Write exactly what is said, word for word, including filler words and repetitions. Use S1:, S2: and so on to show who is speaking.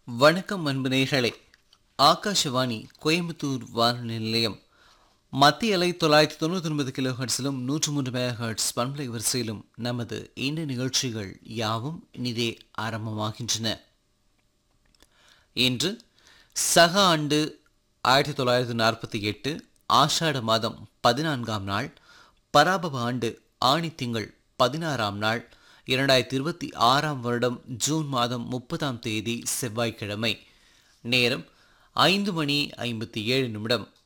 S1: வணக்கம் அன்பு நேயர்களே. ஆகாஷவாணி கோயம்புத்தூர் வானொலி நிலையம் மத்திய அலை தொள்ளாயிரத்தி தொண்ணூற்றி ஒன்பது கிலோ ஹெர்ட்ஸிலும் நூற்று மூன்று மெகா ஹெர்ட்ஸ் பண்பலை வரிசையிலும் நமது இந்த நிகழ்ச்சிகள் யாவும் இனிதே ஆரம்பமாகின்றன. இன்று சக ஆண்டு ஆயிரத்தி தொள்ளாயிரத்தி நாற்பத்தி எட்டு ஆஷாட மாதம் பதினான்காம் நாள், பராபவ ஆண்டு ஆணி திங்கள் பதினாறாம் நாள், இரண்டாயிரத்தி இருபத்தி ஆறாம் வருடம் ஜூன் மாதம் முப்பதாம் தேதி செவ்வாய்க்கிழமை. நேரம் ஐந்து மணி ஐம்பத்தி ஏழு நிமிடம்.